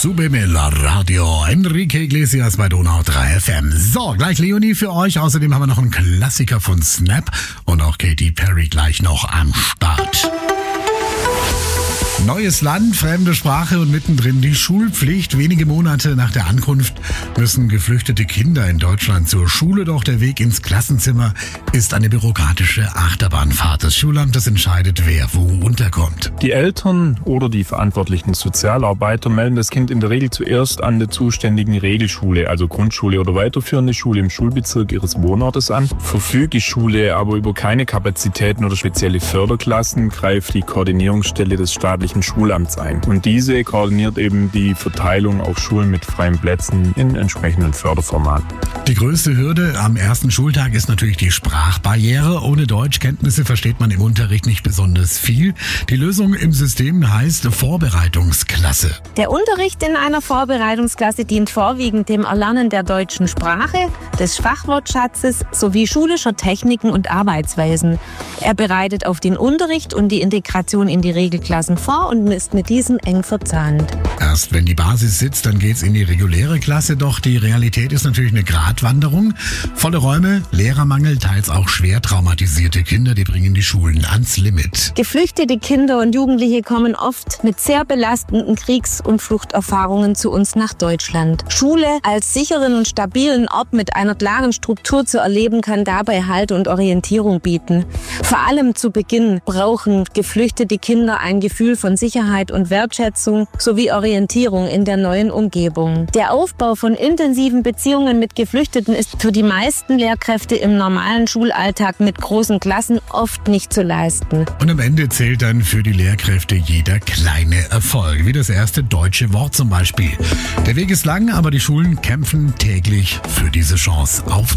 Sube la Radio. Enrique Iglesias bei Donau 3 FM. So, gleich Leonie für euch. Außerdem haben wir noch einen Klassiker von Snap und auch Katy Perry gleich noch am Start. Neues Land, fremde Sprache und mittendrin die Schulpflicht. Wenige Monate nach der Ankunft müssen geflüchtete Kinder in Deutschland zur Schule. Doch der Weg ins Klassenzimmer ist eine bürokratische Achterbahnfahrt. Das Schulamt, das entscheidet, wer wo unterkommt. Die Eltern oder die verantwortlichen Sozialarbeiter melden das Kind in der Regel zuerst an der zuständigen Regelschule, also Grundschule oder weiterführende Schule im Schulbezirk ihres Wohnortes an. Verfügt die Schule aber über keine Kapazitäten oder spezielle Förderklassen, greift die Koordinierungsstelle des staatlichen Schulamts ein. Und diese koordiniert eben die Verteilung auf Schulen mit freien Plätzen in entsprechenden Förderformaten. Die größte Hürde am ersten Schultag ist natürlich die Sprachbarriere. Ohne Deutschkenntnisse versteht man im Unterricht nicht besonders viel. Die Lösung im System heißt Vorbereitungsklasse. Der Unterricht in einer Vorbereitungsklasse dient vorwiegend dem Erlernen der deutschen Sprache, des Fachwortschatzes sowie schulischer Techniken und Arbeitsweisen. Er bereitet auf den Unterricht und die Integration in die Regelklassen vor und ist mit diesen eng verzahnt. Erst wenn die Basis sitzt, dann geht's in die reguläre Klasse. Doch die Realität ist natürlich eine Gratwanderung. Volle Räume, Lehrermangel, teils auch schwer traumatisierte Kinder, die bringen die Schulen ans Limit. Geflüchtete Kinder und Jugendliche kommen oft mit sehr belastenden Kriegs- und Fluchterfahrungen zu uns nach Deutschland. Schule als sicheren und stabilen Ort mit einer klaren Struktur zu erleben, kann dabei Halt und Orientierung bieten. Vor allem zu Beginn brauchen geflüchtete Kinder ein Gefühl von Sicherheit und Wertschätzung sowie Orientierung in der neuen Umgebung. Der Aufbau von intensiven Beziehungen mit Geflüchteten ist für die meisten Lehrkräfte im normalen Schulalltag mit großen Klassen oft nicht zu leisten. Und am Ende zählt dann für die Lehrkräfte jeder kleine Erfolg, wie das erste deutsche Wort zum Beispiel. Der Weg ist lang, aber die Schulen kämpfen täglich für diese Chance auf